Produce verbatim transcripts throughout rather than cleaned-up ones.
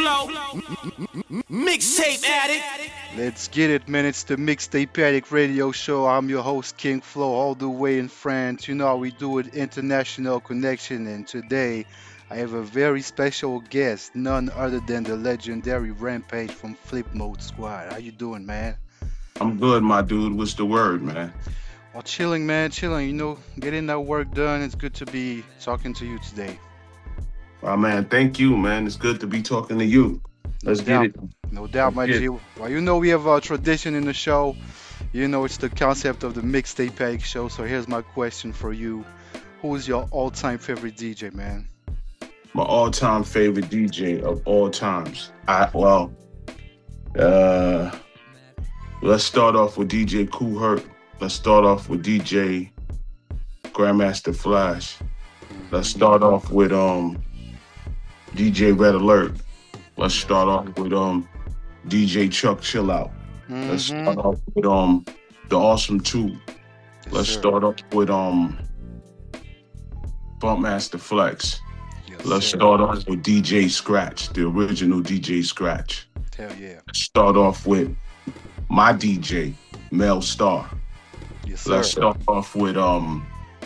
Flow, Mixtape Addict. Let's get it, man. It's the Mixtape Addict Radio Show. I'm your host, King Flow, all the way in France. You know how we do it, international connection. And today, I have a very special guest, none other than the legendary Rampage from Flip Mode Squad. How you doing, man? I'm good, my dude. What's the word, man? Well, chilling, man, chilling. You know, getting that work done. It's good to be talking to you today. Oh, man, thank you, man. It's good to be talking to you. Let's No get doubt. it. No doubt, my Let's G. get it. Well, you know we have a tradition in the show. You know it's the concept of the Mixtape Addict Show. So here's my question for you: who is your all-time favorite D J, man? My all-time favorite D J of all times. I well, uh, let's start off with D J Kool Herc. Let's start off with D J Grandmaster Flash. Let's start off with um D J Red Alert. Let's start off with um D J Chuck Chill Out. Let's Mhm. start off with um the Awesome Two. Yes, Let's sir. start off with um Bumpmaster Flex. Yes, Let's sir. start off with D J Scratch, the original D J Scratch. Hell yeah. Let's start off with my D J, Mel Star. Yes, sir. Let's start off with um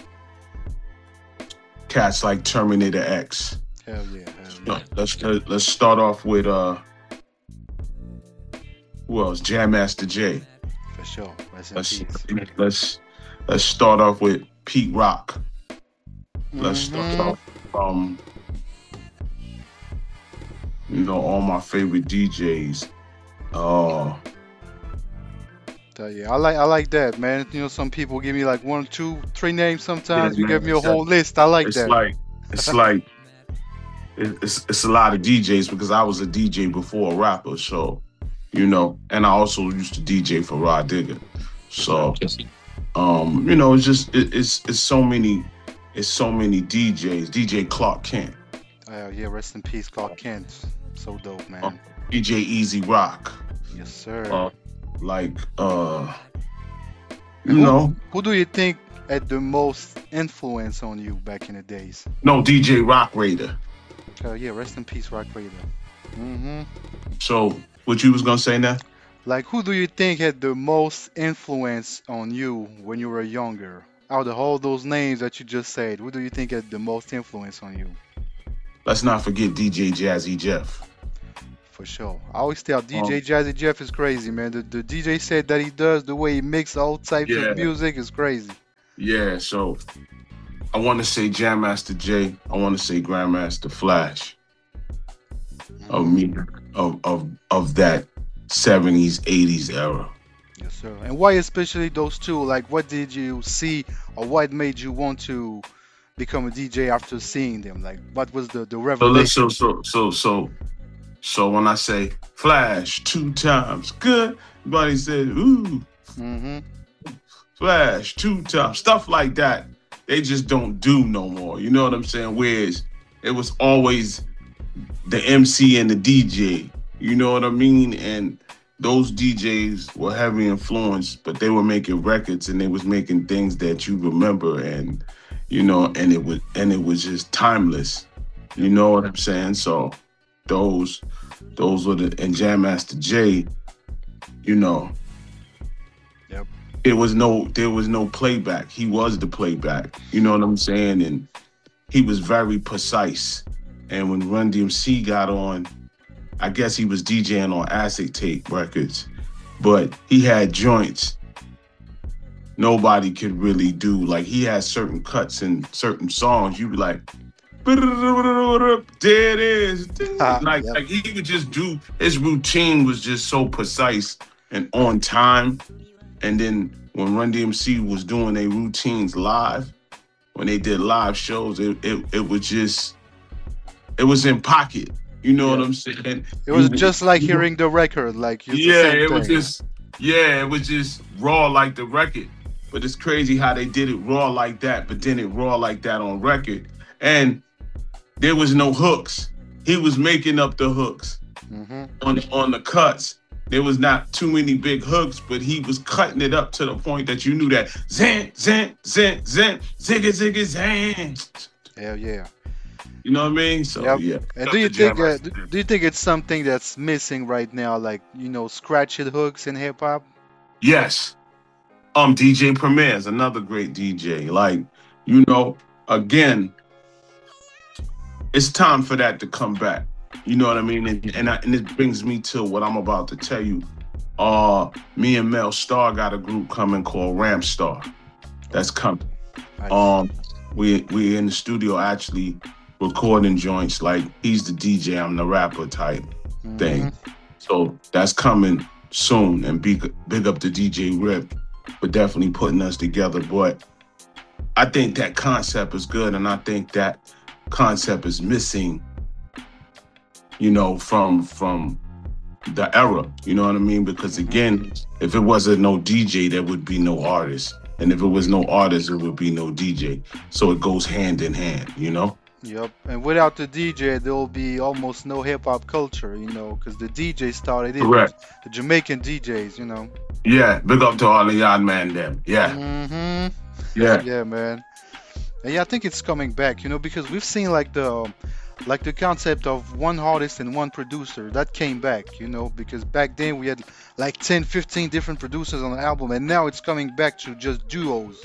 cats like Terminator X. Hell yeah. Hell yeah. Let's let's start off with uh who else? Jam Master J. For sure. Rest in Let's peace. let's let's start off with Pete Rock. Let's start Mhm. off um you know all my favorite D Js. Oh, Hell yeah. I like I like that, man. You know, some people give me like one, two, three names. Sometimes Yeah, you give man, me a it's whole list. I like it's that. like it's like it- it's it's a lot of D Js because I was a D J before a rapper, so you know, and I also used to D J for Rod Digger. So um, you know, it's just it, it's it's so many it's so many D Js. D J Clark Kent, Hell yeah. Rest in peace, Clark Kent. So dope, man. D J Easy Rock, Yes, sir. uh, like uh, you know, Who do you think had the most influence on you back in the days? no D J Rock Raider. Hell yeah. Rest in peace, Rock Raider. Mm-hmm. So what you was gonna say now? Like, who do you think had the most influence on you when you were younger? Out of all those names that you just said, who do you think had the most influence on you? Let's not forget D J Jazzy Jeff. For sure. I always tell D J Um, Jazzy Jeff is crazy, man. The, the D J set that he does, the way he mixes all types Yeah. of music is crazy. Yeah, so I want to say Jam Master J. I want to say Grandmaster Flash of me of of of that seventies, eighties era. Yes, sir. And why especially those two? Like, what did you see or what made you want to become a D J after seeing them? Like, what was the, the So let's revelation? so so so so so when I say Flash two times, good, everybody said ooh Mm-hmm. Flash two times, stuff like that. They just don't do no more. You know what I'm saying? Whereas it was always the M C and the D J. You know what I mean? And those D Js were heavy influenced, but they were making records and they was making things that you remember, and you know, and it was and it was just timeless. You know what I'm saying? So those those were the and Jam Master J, you know. Yep. It was no there was no playback. He was the playback. You know what I'm saying? And he was very precise. And when Run D M C got on, I guess he was DJing on Acid Tape Records, but he had joints nobody could really do. Like, he had certain cuts in certain songs. You be like, there it is. Like, Yep. like he would just do, his routine was just so precise and on time. And then when Run D M C was doing their routines live, when they did live shows, it it, it was just, it was in pocket. You know Yeah. what I'm saying? It was You- just like hearing the record, like it's the yeah, same it was thing. just yeah, it was just raw like the record. But it's crazy how they did it raw like that, but then it raw like that on record. And there was no hooks. He was making up the hooks hmm on on the cuts. There was not too many big hooks, but he was cutting it up to the point that you knew that zan, zan, zan, zan, zigga, zigga, zan. Hell yeah. You know what I mean? So Yep. yeah. And Up do you to Jam think uh, Master do, Jam. do you think it's something that's missing right now, like you know, scratchy hooks in hip hop? Yes. Um, D J Premier is another great D J. Like, you know, again, it's time for that to come back. You know what I mean? And and, I, and it brings me to what I'm about to tell you. Uh, me and Mel Star got a group coming called Ramp Star. That's coming. Nice. Um, we we in the studio actually recording joints. Like he's the D J, I'm the rapper type thing. Mhm. So that's coming soon. And big big up to D J Rip for definitely putting us together. But I think that concept is good, and I think that concept is missing. You know, from from the era. You know what I mean? Because Mhm. again, if it wasn't no D J, there would be no artist. And if it was no artist, it would be no D J. So it goes hand in hand, you know? Yep. And without the D J, there will be almost no hip hop culture, you know, because the D J started it, the, Correct. the Jamaican D Js, you know. Yeah, big up to all the young man them. Yeah, hmm yeah, Yeah, man. And yeah, I think it's coming back, you know, because we've seen like the like the concept of one artist and one producer that came back, you know, because back then we had like ten, fifteen different producers on the album, and now it's coming back to just duos.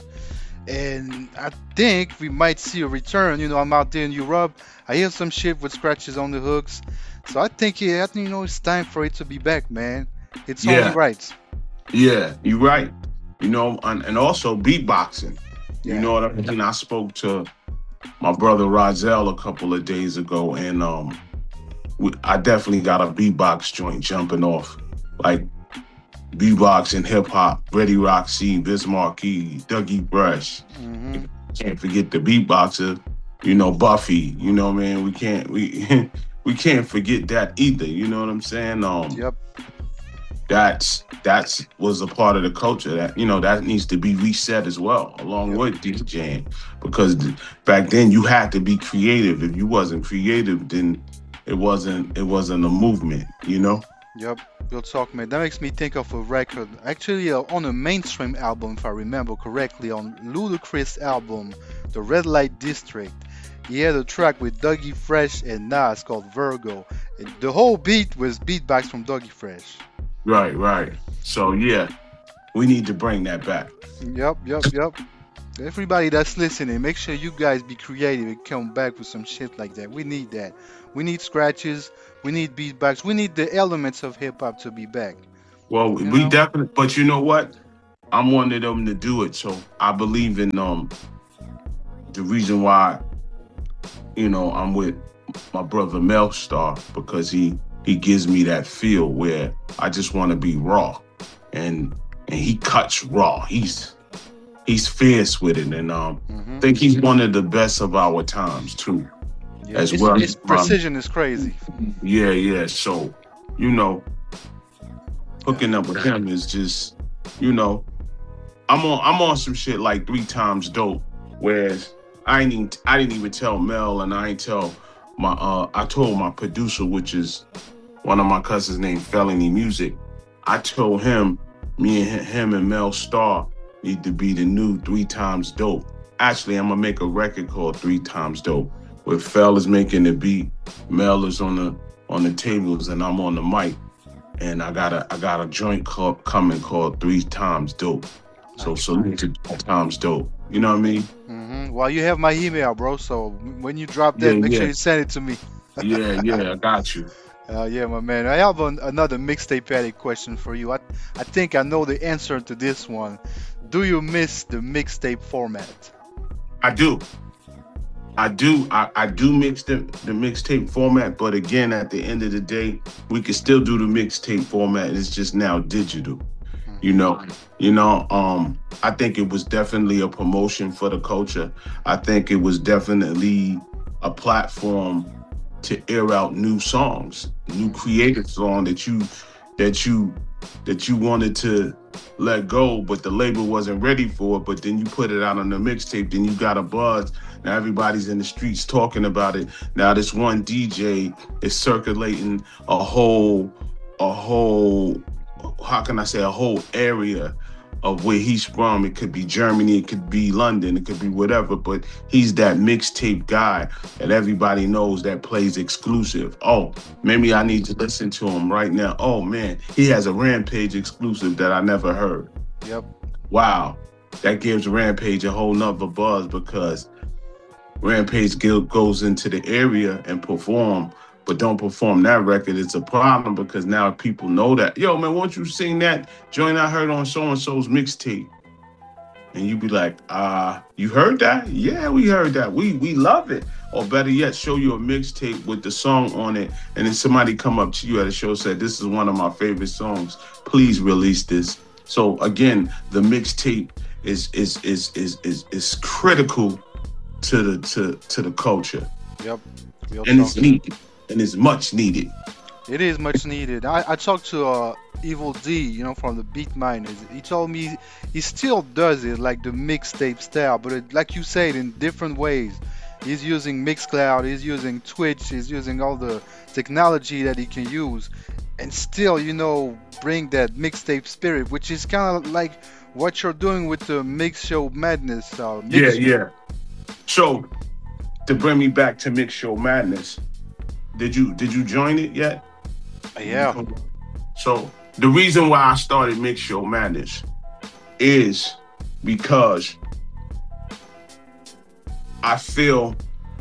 And I think we might see a return. You know, I'm out there in Europe. I hear some shit with scratches on the hooks. So I think, yeah, I think, you know, it's time for it to be back, man. It's only yeah, right. yeah. You're right. You know, and, and also beatboxing. You Yeah. know what I mean? I spoke to my brother Rozelle a couple of days ago, and um, we, I definitely got a beatbox joint jumping off. Like beatbox and hip hop, Ready Roxy, Biz Markie, Dougie Brush. hmm Can't forget the beatboxer, you know, Buffy. You know what I mean? We can't we we can't forget that either. You know what I'm saying? Um, Yep. that's that's was a part of the culture that you know that needs to be reset as well, along Yep. with DJing, because th- back then you had to be creative. If you wasn't creative, then it wasn't it wasn't a movement. You know? Yep. Real talk, man. That makes me think of a record. Actually, uh, on a mainstream album, if I remember correctly, on Ludacris' album, The Red Light District. He had a track with Dougie Fresh and Nas called Virgo. And the whole beat was beatbox from Dougie Fresh. Right, right. So yeah, we need to bring that back. Yep, yep, yep. Everybody that's listening, make sure you guys be creative and come back with some shit like that. We need that. We need scratches. We need beatbox. We need the elements of hip hop to be back. Well, You we know? definitely, but you know what? I'm one of them to do it. So I believe in um the reason why, you know, I'm with my brother Mel Star, because he he gives me that feel where I just want to be raw, and and he cuts raw. He's he's fierce with it, and um hmm I think he's one of the best of our times too, Yeah, as his, well. his Um, precision is crazy. yeah, yeah. So you know, Yeah. hooking up with him is just, you know, I'm on I'm on some shit like three times dope. Whereas I ain't even, I didn't even tell Mel, and I ain't tell my uh I told my producer, which is one of my cousins named Felony Music. I told him me and hi- him and Mel Star need to be the new three times dope. Actually, I'm gonna make a record called Three Times Dope, where Fel is making the beat, Mel is on the on the tables, and I'm on the mic. And I got a I got a joint called, coming called Three Times Dope. So Nice. salute to Three Times Dope. You know what I mean? hmm Well, you have my email, bro. So when you drop Yeah, that, make sure yeah, you send it to me. yeah, yeah. I got you. Uh, yeah, my man. I have an, another mixtape addict question for you. I, I think I know the answer to this one. Do you miss the mixtape format? I do. I do. I, I do mix the, the mixtape format, but again, at the end of the day, we can still do the mixtape format. It's just now digital. You hmm know, you know, um, I think it was definitely a promotion for the culture. I think it was definitely a platform to air out new songs, new creative song that you that you that you wanted to let go, but the label wasn't ready for it. But then you put it out on the mixtape, then you got a buzz. Now everybody's in the streets talking about it. Now this one D J is circulating a whole, a whole, how can I say, a whole area of where he's from. It could be Germany, it could be London, it could be whatever, but he's that mixtape guy that everybody knows that plays exclusive. Oh, maybe I need to listen to him right now. Oh man, he has a Rampage exclusive that I never heard. Yep. Wow, that gives Rampage a whole nother buzz because Rampage goes into the area and perform, but don't perform that record. It's a problem because now people know that. Yo, man, won't you sing that joint I heard on so-and-so's mixtape? And you be like, uh, you heard that? Yeah, we heard that. We we love it. Or better yet, show you a mixtape with the song on it, and then somebody come up to you at a show and said, this is one of my favorite songs. Please release this. So again, the mixtape is is is is is is critical to the to to the culture. Yep. Real And it's talk. needed. And it's much needed. It is much needed. I, I talked to uh, Evil D, you know, from the Beat Miners. He told me he still does it like the mixtape style, but it, like you said, in different ways. He's using Mixcloud, he's using Twitch, he's using all the technology that he can use, and still, you know, bring that mixtape spirit, which is kind of like what you're doing with the Mix Show Madness. Uh, Yeah, mix yeah. So to bring me back to Mix Show Madness, did you did you join it yet? Yeah. So the reason why I started Mix Show Madness is because I feel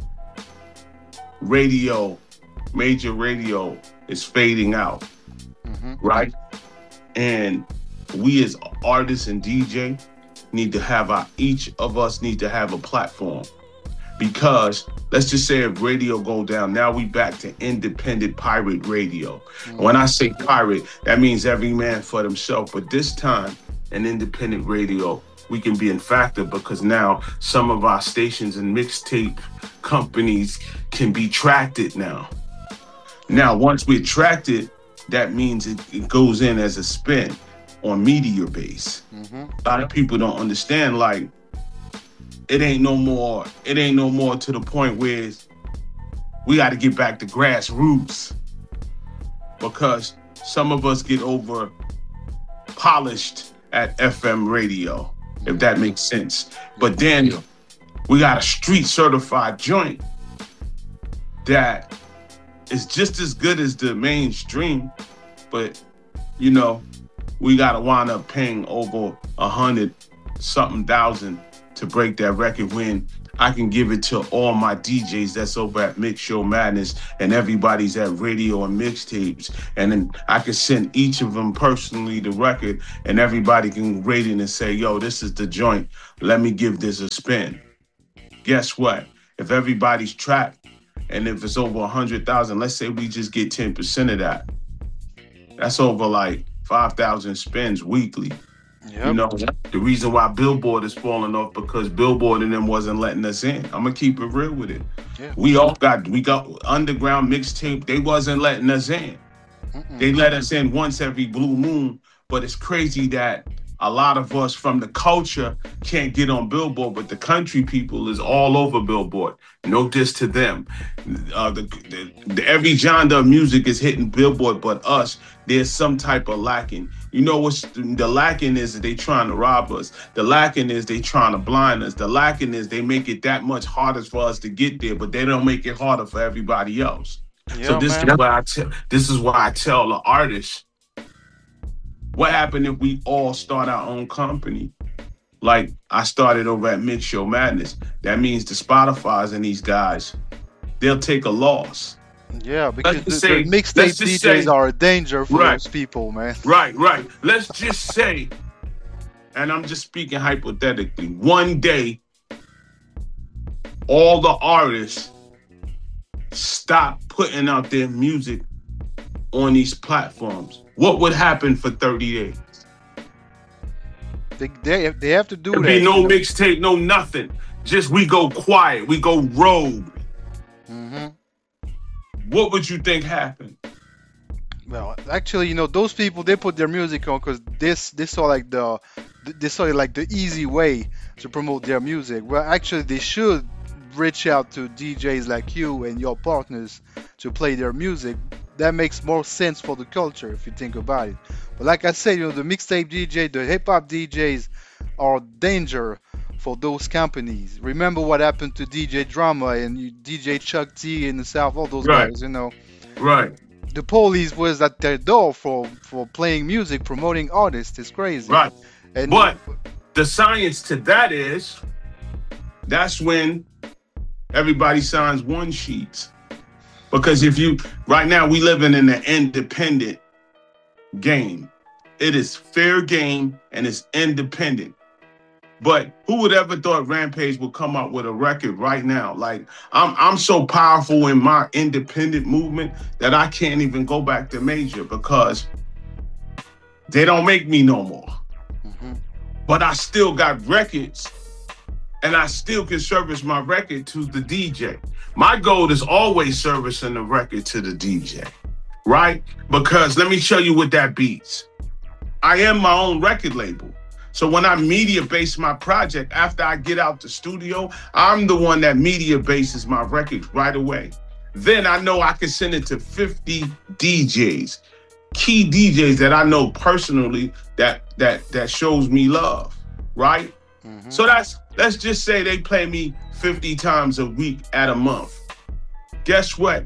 radio, major radio is fading out, hmm right? And we as artists and D J need to have our, each of us need to have a platform. Because let's just say if radio go down, now we back to independent pirate radio. And when I say pirate, that means every man for themselves. But this time, an independent radio, we can be in factor because now some of our stations and mixtape companies can be tracked now. Now, once we're tracked, that means it, it goes in as a spin on media base. hmm A lot of people don't understand, like, it ain't no more, it ain't no more to the point where we got to get back to grassroots because some of us get over polished at F M radio, if that makes sense. But then we got a street certified joint that is just as good as the mainstream, but you know, we got to wind up paying over a hundred something thousand to break that record when I can give it to all my D Js that's over at Mix Show Madness and everybody's at radio and mixtapes. And then I can send each of them personally the record and everybody can rate it and say, yo, this is the joint. Let me give this a spin. Guess what? If everybody's tracked and if it's over one hundred thousand, let's say we just get ten percent of that. That's over like five thousand spins weekly. Yep. You know, the reason why Billboard is falling off because Billboard and them wasn't letting us in. I'm gonna keep it real with it. Yeah. We all got we got underground mixtape. They wasn't letting us in. Mm-mm. They let us in once every blue moon. But it's crazy that a lot of us from the culture can't get on Billboard, but the country people is all over Billboard. No diss to them. Uh, the, the, the every genre of music is hitting Billboard, but us, there's some type of lacking. You know what's the lacking is that they trying to rob us. The lacking is they trying to blind us. The lacking is they make it that much harder for us to get there, but they don't make it harder for everybody else. Yeah, so this man. is why I tell this is why I tell the artists, what happened if we all start our own company? Like I started over at Mix Show Madness. That means the Spotify's and these guys, they'll take a loss. Yeah, because Let's the, just the say- mixtape let's D just Js say- are a danger for Right. those people, man. Right, right. Let's just say, and I'm just speaking hypothetically, one day, all the artists stop putting out their music on these platforms. What would happen for thirty days? They, they, they have to do There'd that. be no you know? mixtape, no nothing. Just we go quiet, we go rogue. Mhm. What would you think happened? Well, actually, you know, those people they put their music on because this this saw like the they saw it like the easy way to promote their music. Well, actually, they should reach out to D Js like you and your partners to play their music. That makes more sense for the culture if you think about it. But like I said, you know, the mixtape D J, the hip hop D Js are danger for those companies. Remember what happened to D J Drama and you- D J Chuck T in the South, all those Right, guys, you know. right, The police was at their door for for playing music, promoting artists. It's crazy. right. And But the science to that is that's when everybody signs one sheets. Because if you right now we living in an independent game. It is fair game and it's independent. But who would ever thought Rampage would come out with a record right now? Like I'm I'm so powerful in my independent movement that I can't even go back to major because they don't make me no more. Mhm. But I still got records and I still can service my record to the D J. My goal is always servicing the record to the D J, right? Because let me show you what that beats. I am my own record label. So when I media base my project, after I get out the studio, I'm the one that media bases my record right away. Then I know I can send it to fifty D Js, key D Js that I know personally that that that shows me love, right? Mhm. So that's let's just say they play me fifty times a week at a month. Guess what?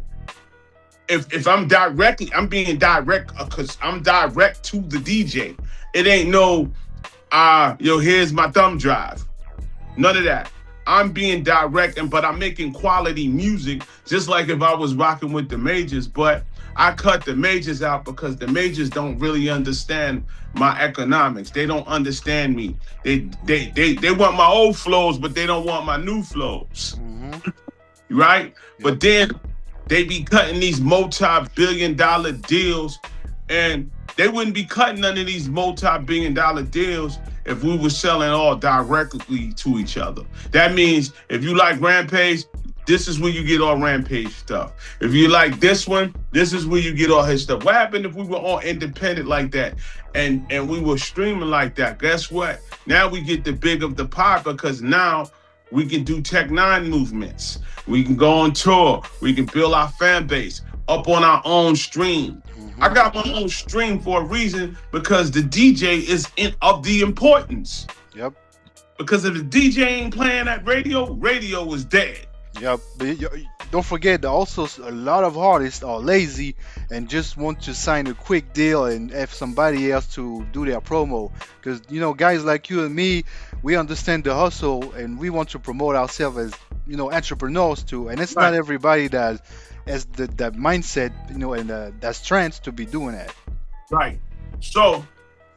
If if I'm directly, I'm being direct because I'm direct to the D J. It ain't no uh, yo, here's my thumb drive. None of that. I'm being direct, and but I'm making quality music, just like if I was rocking with the majors. But I cut the majors out because the majors don't really understand my economics. They don't understand me. They they they they want my old flows, but they don't want my new flows. Mhm. Right? But then they be cutting these multi-billion dollar deals, and they wouldn't be cutting none of these multi-billion dollar deals if we were selling all directly to each other. That means if you like Rampage, this is where you get all Rampage stuff. If you like this one, this is where you get all his stuff. What happened if we were all independent like that and, and we were streaming like that? Guess what? Now we get the big of the pie because now we can do Tech Nine movements. We can go on tour. We can build our fan base up on our own stream. I got my own stream for a reason because the D J is in, of the importance. Yep. Because if the D J ain't playing that radio, radio is dead. Yep. But y- y- don't forget that also s- a lot of artists are lazy and just want to sign a quick deal and have somebody else to do their promo. Because you know, guys like you and me, we understand the hustle and we want to promote ourselves as you know entrepreneurs too. And it's not Right. everybody that has the that mindset, you know, and uh, that strength to be doing that. Right. So,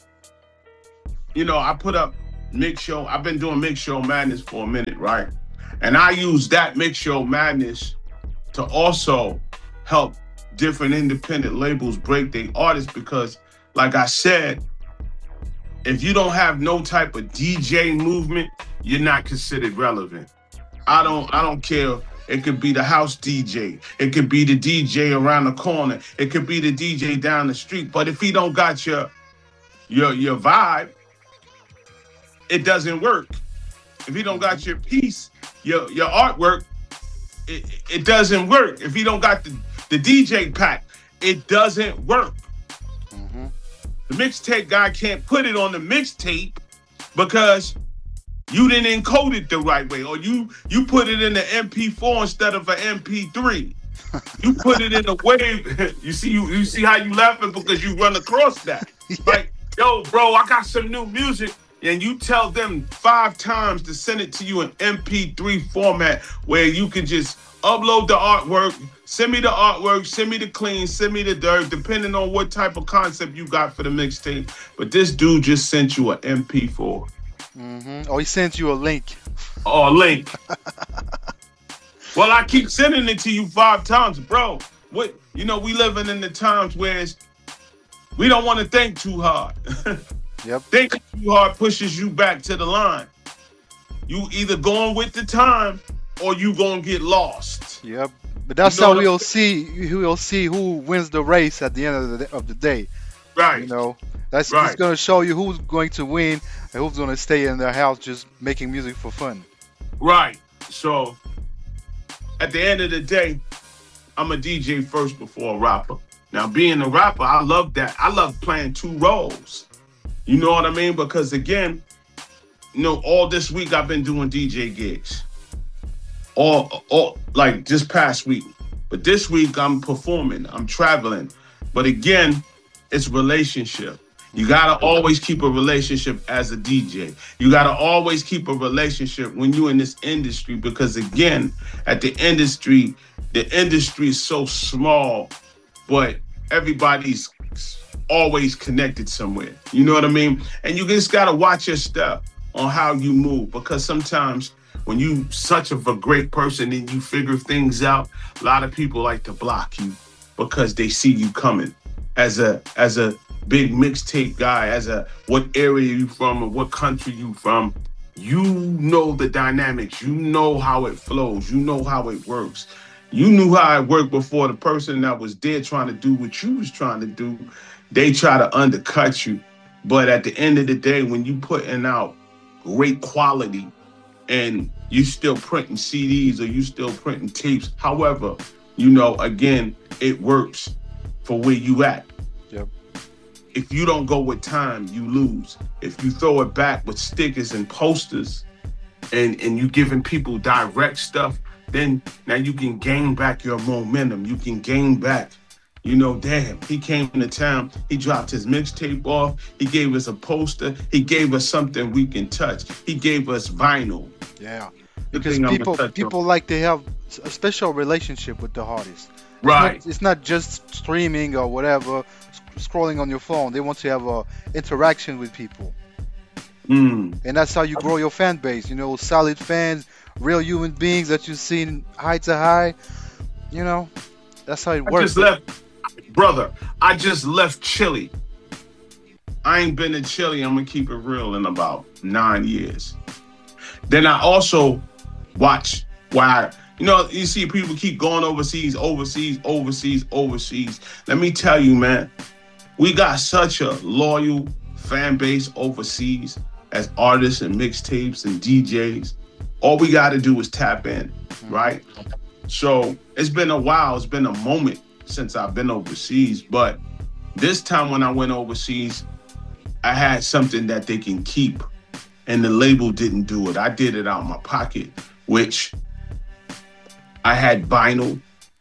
you know, I put up Mix Show. I've been doing Mix Show Madness for a minute, right? And I use that Mix Show Madness to also help different independent labels break their artists because, like I said, if you don't have no type of D J movement, you're not considered relevant. I don't I don't care. It could be the house D J. It could be the D J around the corner. It could be the D J down the street. But if he don't got your your your vibe, it doesn't work. If he don't got your piece, your your artwork, it, it doesn't work. If he don't got the, the D J pack, it doesn't work. Mhm. The mixtape guy can't put it on the mixtape because you didn't encode it the right way, or you you put it in the M P four instead of an M P three. You put it in a wave. You see, you you see how you laughing because you run across that. Like, yo, bro, I got some new music, and you tell them five times to send it to you in M P three format where you can just upload the artwork, send me the artwork, send me the clean, send me the dirt, depending on what type of concept you got for the mixtape. But this dude just sent you an M P four. Mhm. Or he sent you a link. Or a link. Well, I keep sending it to you five times, bro. What you know, we living in the times where it's, we don't want to think too hard. Yep. Thinking too hard pushes you back to the line. You either going with the time or you gonna get lost. Yep. But that's You know how what I'm we'll see. We'll see who wins the race at the end of the of the day. Right. You know, that's Right. it's gonna show you who's going to win and who's gonna stay in their house just making music for fun. Right. So at the end of the day, I'm a D J first before a rapper. Now, being a rapper, I love that. I love playing two roles. You know what I mean? Because again, you know, all this week I've been doing D J gigs. All, all like this past week. But this week I'm performing. I'm traveling. But again, it's relationship. You gotta always keep a relationship as a D J. You gotta always keep a relationship when you're in this industry, because again, at the industry, the industry is so small, but everybody's always connected somewhere. You know what I mean? And you just gotta watch your step on how you move, because sometimes when you such of a great person and you figure things out, a lot of people like to block you because they see you coming. As a as a big mixtape guy, as a what area you from or what country you from, you know the dynamics, you know how it flows, you know how it works. You knew how it worked before the person that was there trying to do what you was trying to do, they try to undercut you. But at the end of the day, when you putting out great quality and you still printing C Ds or you still printing tapes, however, you know, again, it works for where you at. Yep. If you don't go with time, you lose. If you throw it back with stickers and posters and, and you giving people direct stuff, then now you can gain back your momentum. You can gain back, you know, damn, he came into town, he dropped his mixtape off, he gave us a poster, he gave us something we can touch. He gave us vinyl. Yeah. The Because thing I'm people gonna touch people on. like to have a special relationship with the artist. It's Right. not, it's not just streaming or whatever, sc- scrolling on your phone. They want to have a interaction with people, Mm. and that's how you grow your fan base. You know, solid fans, real human beings that you've seen eye to eye. You know, that's how it I works. just left, brother, I just left Chile. I ain't been to Chile, I'm gonna keep it real, in about nine years. Then I also watch why, you know, you see people keep going overseas, overseas, overseas, overseas. Let me tell you, man, we got such a loyal fan base overseas as artists and mixtapes and D Js. All we got to do is tap in, right? So it's been a while. It's been a moment since I've been overseas. But this time when I went overseas, I had something that they can keep. And the label didn't do it. I did it out of my pocket, which I had vinyl,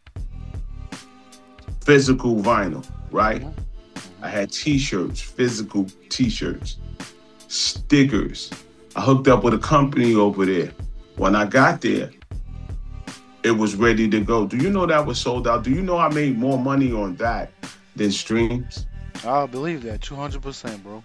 physical vinyl, right? I had t-shirts, physical t-shirts, stickers. I hooked up with a company over there. When I got there, it was ready to go. Do you know that was sold out? Do you know I made more money on that than streams? I believe that two hundred percent, bro.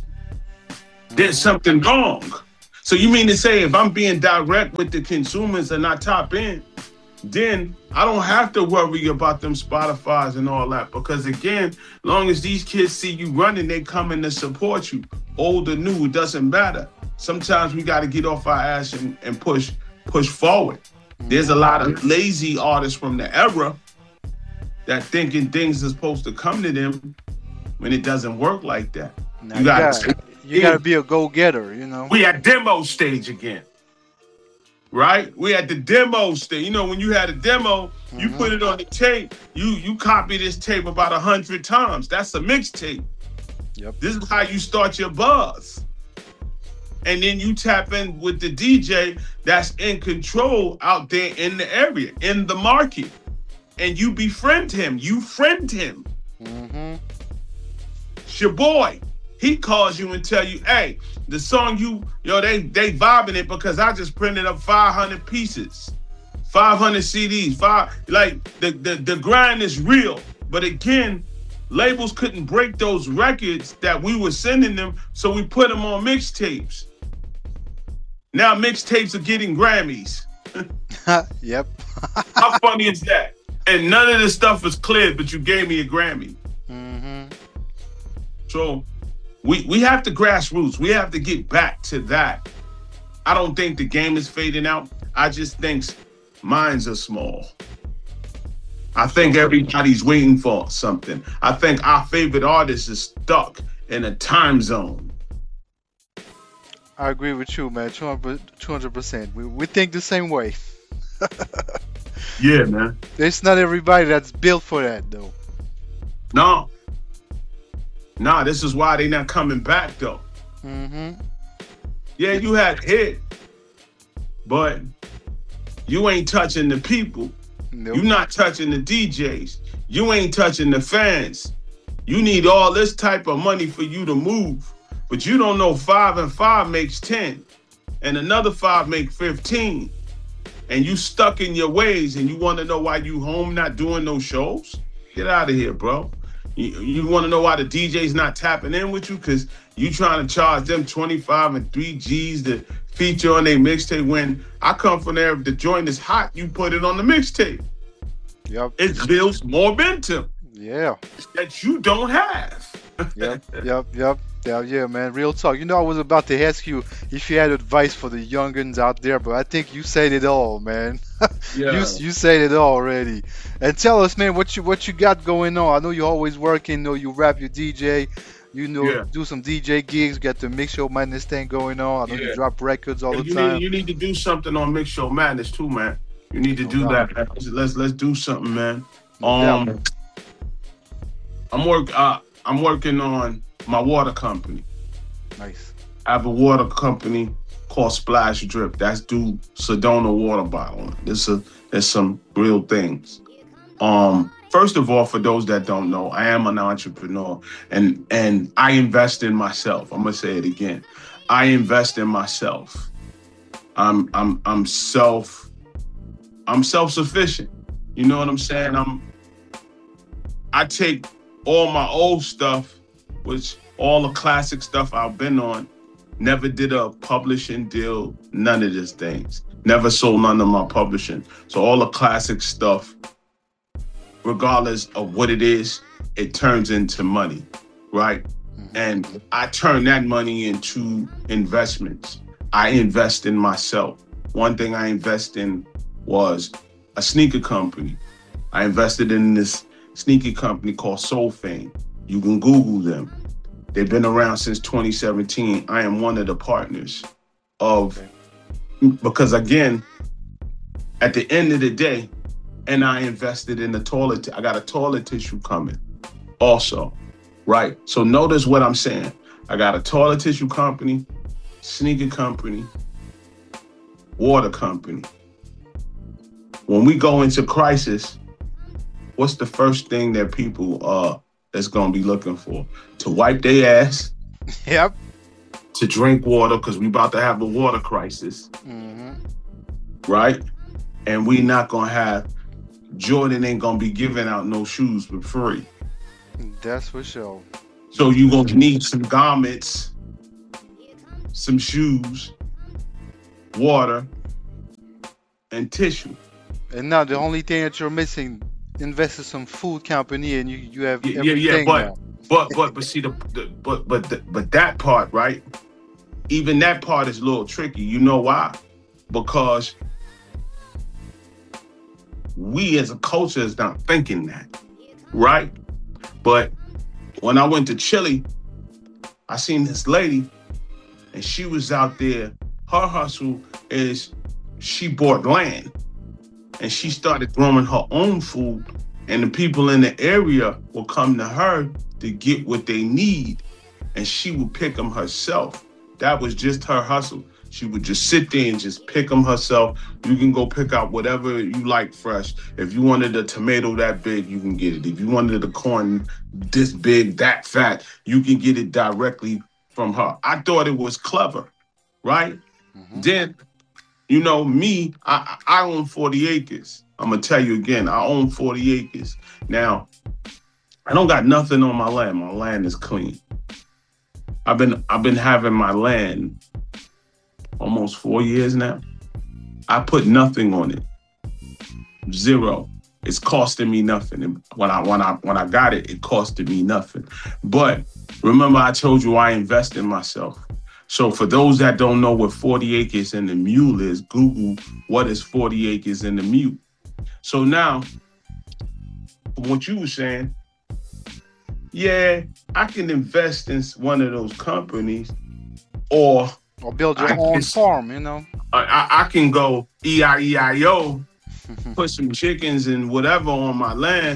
There's something wrong. So you mean to say if I'm being direct with the consumers and I top in, then I don't have to worry about them Spotifys and all that, because again, long as these kids see you running, they coming to support you. Old or new, it doesn't matter. Sometimes we got to get off our ass and, and push push forward. There's a lot of lazy artists from the era that thinking things are supposed to come to them when it doesn't work like that. Now You you gotta gotta, take you gotta be a go-getter, you know. We at demo stage again, right? We at the demo stage. You know, when you had a demo, you Mhm. put it on the tape. You you copy this tape about a hundred times. That's a mixtape. Yep. This is how you start your buzz. And then you tap in with the D J that's in control out there in the area, in the market. And you befriend him. You friend him. Mm-hmm. It's your boy. He calls you and tell you, hey, the song you, yo, they they vibing it because I just printed up five hundred pieces, five hundred C Ds, five, like the, the, the grind is real. But again, labels couldn't break those records that we were sending them, so we put them on mixtapes. Now mixtapes are getting Grammys. Yep. How funny is that? And none of this stuff is cleared, but you gave me a Grammy. Mm-hmm. So we we have to grassroots. We have to get back to that. I don't think the game is fading out. I just think minds are small. I think everybody's waiting for something. I think our favorite artist is stuck in a time zone. I agree with you, man. two hundred percent. We, we think the same way. Yeah, man. There's not everybody that's built for that, though. No. Nah, this is why they not coming back though. Mm-hmm. Yeah, you had hit, but you ain't touching the people. Nope. You not touching the D Js. You ain't touching the fans. You need all this type of money for you to move. But you don't know five and five makes ten. And another five make fifteen. And you stuck in your ways and you want to know why you home not doing no shows? Get out of here, bro. You, you want to know why the D J's not tapping in with you? Because you trying to charge them twenty-five and three G's to feature on their mixtape when I come from there. If the joint is hot, you put it on the mixtape. Yep. It builds momentum. Yeah. That you don't have. Yep, yep, yep. Yeah, yeah, man. Real talk. You know, I was about to ask you if you had advice for the youngins out there, but I think you said it all, man. Yeah. you you said it all already. And tell us, man, what you what you got going on. I know you're always working. Know you rap, you D J. You know, Yeah. do some D J gigs. Got the Mix Show Madness thing going on. I know Yeah. you drop records all you the time. Need, you need to do something on Mix Show Madness too, man. You need to No do doubt. that, man. Let's, let's let's do something, man. No Um, doubt. I'm work. Uh, I'm working on my water company. Nice. I have a water company called Splash Drip. That's do Sedona water bottle. There's a there's some real things. Um, first of all, for those that don't know, I am an entrepreneur, and and I invest in myself. I'm gonna say it again. I invest in myself. I'm I'm I'm self I'm self-sufficient. You know what I'm saying? I'm I take all my old stuff, which all the classic stuff I've been on, never did a publishing deal, none of these things. Never sold none of my publishing. So all the classic stuff, regardless of what it is, it turns into money, right? And I turn that money into investments. I invest in myself. One thing I invest in was a sneaker company. I invested in this sneaker company called Soul Fame. You can Google them. They've been around since twenty seventeen. I am one of the partners of, because again, at the end of the day, and I invested in the toilet, I got a toilet tissue coming also, right? So notice what I'm saying. I got a toilet tissue company, sneaker company, water company. When we go into crisis, what's the first thing that people uh that's gonna be looking for? To wipe their ass, Yep. to drink water, because we about to have a water crisis, Mm-hmm. right? And we not gonna have, Jordan ain't gonna be giving out no shoes for free. That's for sure. So you gonna need some garments, some shoes, water, and tissue. And now the only thing that you're missing, invest in some food company, and you you have Yeah, yeah, everything yeah, but now. but but but see the, the but but the, but that part, right? Even that part is a little tricky. You know why? Because we as a culture is not thinking that, right? But when I went to Chile, I seen this lady, and she was out there. Her hustle is she bought land, and she started growing her own food, and the people in the area will come to her to get what they need, and she would pick them herself. That was just her hustle. She would just sit there and just pick them herself. You can go pick out whatever you like fresh. If you wanted a tomato that big, you can get it. If you wanted the corn this big, that fat, you can get it directly from her. I thought it was clever, right? Mhm. Then, you know, me, I, I own forty acres. I'm going to tell you again, I own forty acres. Now, I don't got nothing on my land. My land is clean. I've been I've been having my land almost four years now. I put nothing on it. Zero. It's costing me nothing. And when I when I when I got it, it costed me nothing. But remember, I told you I invest in myself. So for those that don't know what forty acres in the mule is, Google what is forty acres in the mule. So now, from what you were saying, yeah, I can invest in one of those companies, or Or build your I own guess- farm, you know. I, I, I can go E I E I O, put some chickens and whatever on my land,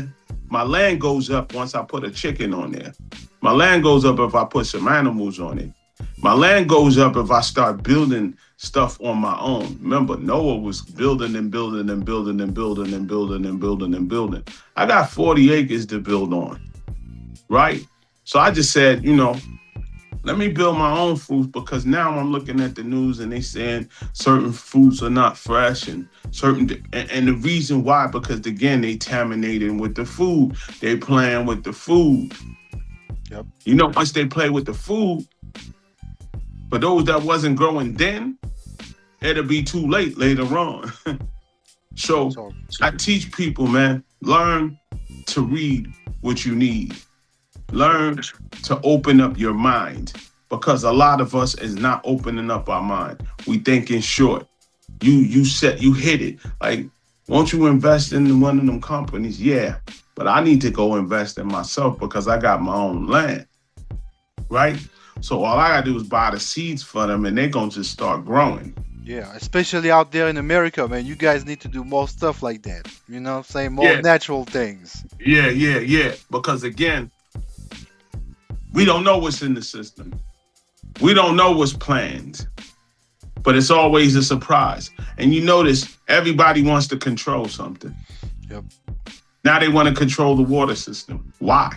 My land goes up once I put a chicken on there. My land goes up if I put some animals on it. My land goes up if I start building stuff on my own. Remember, Noah was building and building and building and building and building and building and building. I got forty acres to build on, right? So I just said, you know, let me build my own fruits, because now I'm looking at the news and they saying certain fruits are not fresh and certain, and, and the reason why, because again, they contaminating with the food. They playing with the food. Yep. You know, once they play with the food, for those that wasn't growing then, it'll be too late later on. So So, I teach people, man, learn to read what you need. Learn to open up your mind, because a lot of us is not opening up our mind. We thinking short. You you set you hit it. Like, won't you invest in one of them companies? Yeah, but I need to go invest in myself because I got my own land, right? So all I gotta do is buy the seeds for them, and they're gonna just start growing. yeah, especially out there in America, man. You guys need to do more stuff like that. You know what I'm saying? More Yeah. natural things. Yeah, yeah, yeah. Because again, we don't know what's in the system. We don't know what's planned, but it's always a surprise. And you notice everybody wants to control something. Yep. Now they want to control the water system. Why?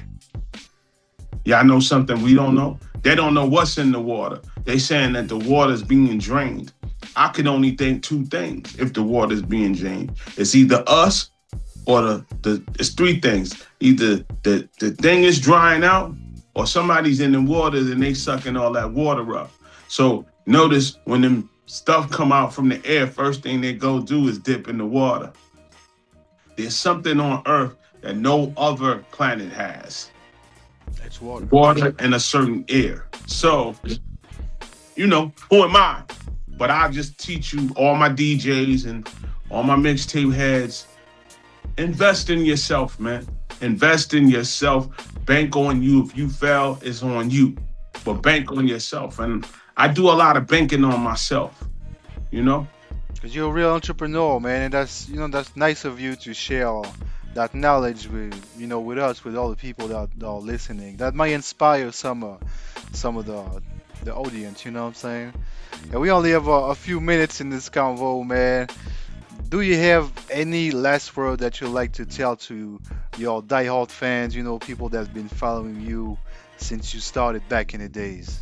Y'all know something we don't know? They don't know what's in the water. They saying that the water's being drained. I can only think two things if the water's being drained. It's either us or the, the it's three things. Either the, the thing is drying out, or somebody's in the water and they sucking all that water up. So notice when them stuff come out from the air, first thing they go do is dip in the water. There's something on Earth that no other planet has. It's water. Water and a certain air. So, you know, who am I? But I just teach you, all my D Js and all my mixtape heads, invest in yourself, man. Invest in yourself. Bank on you. If you fail, it's on you. But bank on yourself. And I do a lot of banking on myself, you know? Because you're a real entrepreneur, man, and that's, you know, that's nice of you to share that knowledge with, you know, with us, with all the people that, that are listening. That might inspire some, uh, some of the the audience. You know what I'm saying? And we only have a, a few minutes in this convo, man. Do you have any last word that you'd like to tell to your diehard fans? You know, people that's been following you since you started back in the days.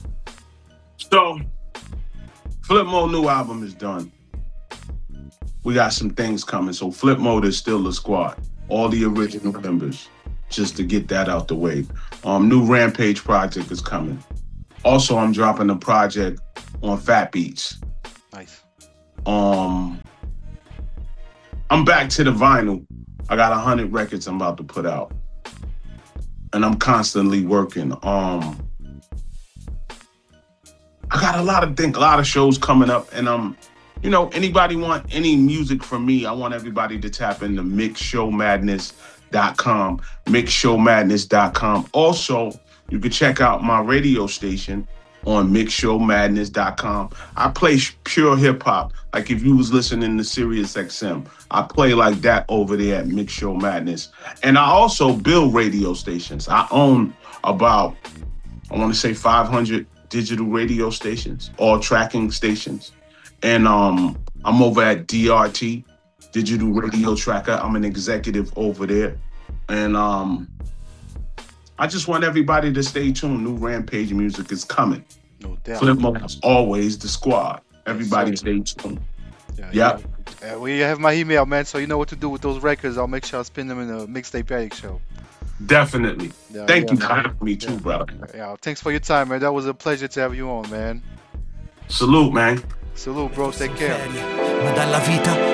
So, Flip Mode new album is done. We got some things coming. So Flip Mode is still the squad. All the original members, just to get that out the way. Um, new Rampage project is coming. Also, I'm dropping a project on Fat Beats. Nice. Um, I'm back to the vinyl. I got a hundred records I'm about to put out, and I'm constantly working. Um, I got a lot of think, a lot of shows coming up, and um, you know, anybody want any music from me? I want everybody to tap into mix show madness dot com, mix show madness dot com. Also, you can check out my radio station on mix show madness dot com. I play pure hip hop. Like if you was listening to Sirius X M, I play like that over there at Mix Show Madness. And I also build radio stations. I own about, I want to say five hundred digital radio stations, all tracking stations. And um, I'm over at D R T, Digital Radio Tracker. I'm an executive over there. And um, I just want everybody to stay tuned. New Rampage music is coming. No doubt. Flip Mode is always the squad. Everybody Yes, stay tuned. Yeah. Yeah. yeah. Uh, we have my email, man, so you know what to do with those records. I'll make sure I spin them in a Mixtape Addict show. Definitely. Yeah, Thank yeah, you for having me too, yeah. brother. Yeah, thanks for your time, man. That was a pleasure to have you on, man. Salute, man. Salute, bro. Take care. Ma dalla vita